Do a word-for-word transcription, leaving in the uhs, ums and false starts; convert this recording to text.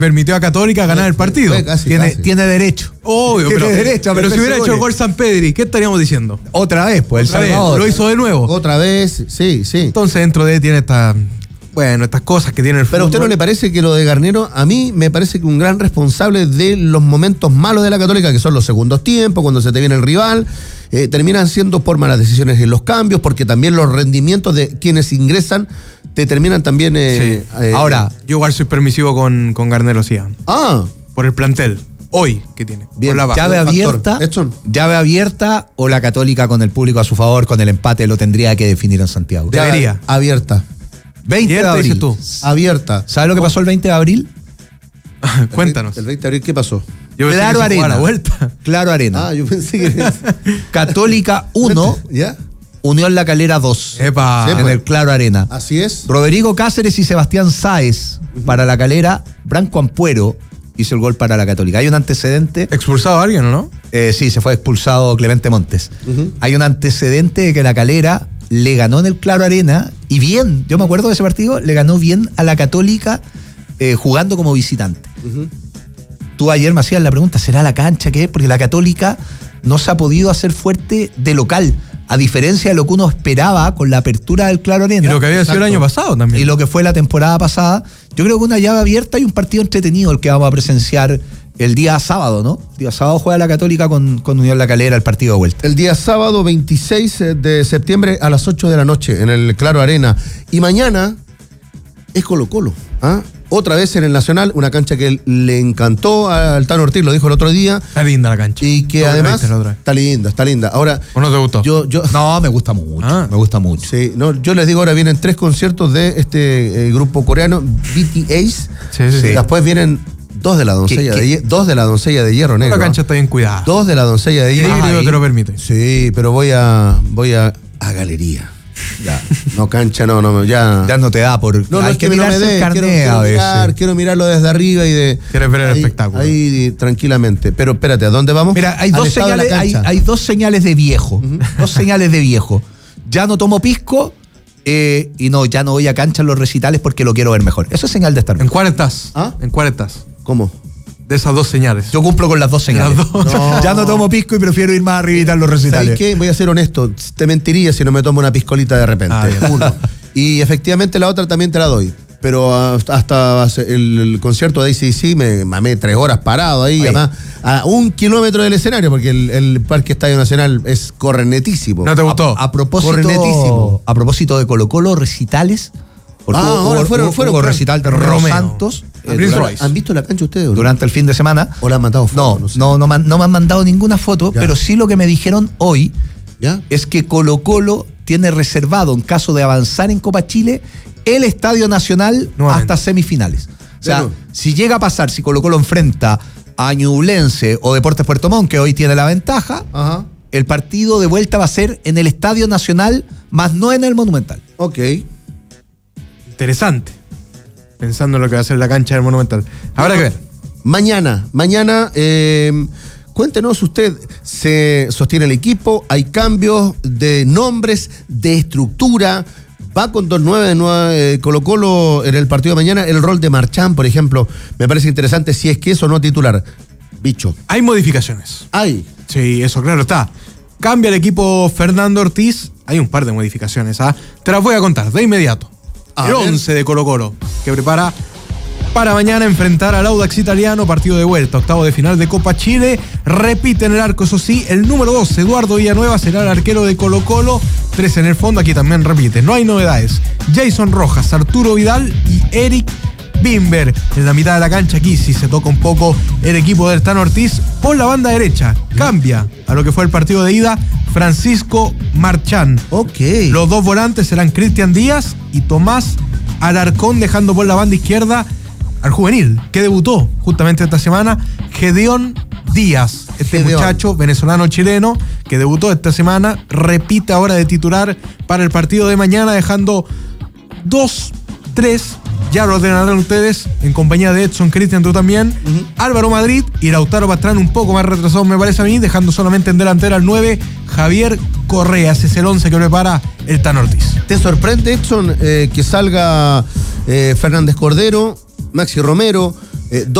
permitió a Católica ganar el partido. Fue casi, tiene, casi. tiene derecho. Obvio, Tiene pero, derecho a pero si perderse hubiera hecho el goles. gol San Pedri, ¿qué estaríamos diciendo? Otra vez, pues Otra El vez, Salvador. lo hizo de nuevo. Otra vez, sí, sí. Entonces dentro de él tiene esta, bueno, estas cosas que tiene el fútbol. Pero a usted no le parece que lo de Garnero, a mí me parece que un gran responsable de los momentos malos de la Católica, que son los segundos tiempos, cuando se te viene el rival, eh, terminan siendo por malas decisiones en los cambios, porque también los rendimientos de quienes ingresan te terminan también... Eh, Sí. eh, Ahora, yo igual soy permisivo con, con Garnero, sí. Ah, Por el plantel, hoy, que tiene. bien. Por la baja. Llave Factor. abierta, Edson. llave abierta o la Católica con el público a su favor, con el empate, lo tendría que definir en Santiago. Ya. Debería. Llave Abierta. veinte de Abierta, abril. dices tú. Abierta. ¿Sabes lo que pasó el veinte de abril? Cuéntanos. El veinte de abril, ¿qué pasó? Yo pensé Claro que se jugaba Arena. la vuelta. Claro Arena. Ah, yo pensé que... Católica uno, ¿Ya? Unión La Calera dos. Epa. Sí, En pues. el Claro Arena. Así es. Rodrigo Cáceres y Sebastián Sáez para La Calera. Branco Ampuero hizo el gol para la Católica. Hay un antecedente. ¿Expulsado a alguien o no? Eh, sí, se fue expulsado Clemente Montes. Ujú. Hay un antecedente de que la Calera le ganó en el Claro Arena y bien, yo me acuerdo de ese partido, le ganó bien a la Católica eh, jugando como visitante. Ujú. Tú ayer me hacías la pregunta, ¿será la cancha qué? Porque la Católica no se ha podido hacer fuerte de local, a diferencia de lo que uno esperaba con la apertura del Claro Arena. Y lo que había sido el Exacto. año pasado también. Y lo que fue la temporada pasada. Yo creo que una llave abierta y un partido entretenido el que vamos a presenciar el día sábado, ¿no? El día sábado juega la Católica con, con Unión La Calera el partido de vuelta. El día sábado veintiséis de septiembre a las ocho de la noche en el Claro Arena. Y mañana es Colo Colo. ¿Ah? Otra vez en el Nacional, una cancha que le encantó al Tano Ortiz, lo dijo el otro día. Está linda la cancha. Y que Lo además viste la otra vez. está linda, está linda. Ahora, ¿O no te gustó? yo, yo, No, me gusta mucho. Ah. Me gusta mucho. sí, no, yo les digo, ahora vienen tres conciertos de este eh, grupo coreano, B T S. Sí, sí, sí. Después vienen dos de la doncella, ¿Qué- de, qué? Hier- dos de la doncella de Hierro Negro. La cancha está bien cuidada. Dos de la doncella de Y Hierro. el te lo permite. Sí, pero voy a voy a, a galería. Ya. No cancha, no, no, ya. Ya no te da por. No, no, hay es que que no me mirarse dé, el carnet quiero, quiero a veces. mirar, quiero mirarlo desde arriba y de. Quieres ver el ahí, espectáculo. Ahí tranquilamente. Pero espérate, ¿a dónde vamos? Mira, hay Al dos, estado de la señales, hay, cancha. hay dos señales de viejo. Dos señales de viejo. Ya no tomo pisco eh, y no, ya no voy a cancha en los recitales porque lo quiero ver mejor. Eso es señal de estar ¿En viejo. cuál estás? ¿Ah? ¿En cuál estás? ¿Cómo? De esas dos señales. Yo cumplo con las dos señales. Las dos. No. Ya no tomo pisco y prefiero ir más arribita en los ¿Sabes recitales. qué? Voy a ser honesto. Te mentiría si no me tomo una piscolita de repente. Ah, bien. Uno. Y efectivamente la otra también te la doy. Pero hasta, hasta el, el concierto de A C D C me mamé tres horas parado ahí, Ahí. además a un kilómetro del escenario, porque el, el Parque Estadio Nacional es cornetísimo. ¿No te gustó? A, a propósito, Cornetísimo. a propósito de Colo Colo, recitales. Porque Ah, hubo- ahora hubo- fueron- hubo- fueron hubo con recital de Romeo Romeo. Santos A eh, Prince durante, Royce. ¿Han visto la cancha ustedes? o no? durante el fin de semana. ¿O la han mandado No, fotos? sé. no, no, me han- no me han mandado ninguna foto, Ya. pero sí lo que me dijeron hoy ¿Ya? es que Colo Colo tiene reservado, en caso de avanzar en Copa Chile, el Estadio Nacional Nuevamente. hasta semifinales. O sea, Bueno. si llega a pasar, si Colo Colo enfrenta a Ñublense o Deportes Puerto Montt, que hoy tiene la ventaja, Ajá. el partido de vuelta va a ser en el Estadio Nacional, más no en el Monumental. Ok. Interesante. Pensando en lo que va a ser la cancha del Monumental. Habrá que ver. Mañana, mañana, eh, cuéntenos usted, ¿se sostiene el equipo? ¿Hay cambios de nombres, de estructura? ¿Va con dos nueve de nueve, eh, Colo Colo en el partido de mañana? El rol de Marchán, por ejemplo, me parece interesante si es que eso no titular. Bicho. Hay modificaciones. Hay. Sí, eso claro está. Cambia el equipo Fernando Ortiz. Hay un par de modificaciones, ¿ah? Te las voy a contar de inmediato. A el ver. once de Colo Colo, que prepara para mañana enfrentar al Audax Italiano, partido de vuelta, octavo de final de Copa Chile. Repite en el arco, eso sí, el número dos, Eduardo Villanueva, será el arquero de Colo Colo. Tres en el fondo, aquí también repite. No hay novedades. Jason Rojas, Arturo Vidal y Eric Bimber. En la mitad de la cancha, aquí sí se toca un poco el equipo del Tano Ortiz. Por la banda derecha, cambia a lo que fue el partido de ida, Francisco Marchán. Ok. Los dos volantes serán Cristian Díaz y Tomás Alarcón, dejando por la banda izquierda al juvenil, que debutó justamente esta semana, Gedeón Díaz. Este Gedeón. muchacho venezolano-chileno que debutó esta semana, repite ahora de titular para el partido de mañana, dejando dos, tres, ya lo ordenarán ustedes, en compañía de Edson Cristian, tú también, Ujú. Álvaro Madrid y Lautaro Pastrán un poco más retrasado me parece a mí, dejando solamente en delantera al nueve, Javier Correa. Ese es el once que prepara el Tano Ortiz. ¿Te sorprende, Edson, eh, que salga eh, Fernández Cordero, Maxi Romero, Eh,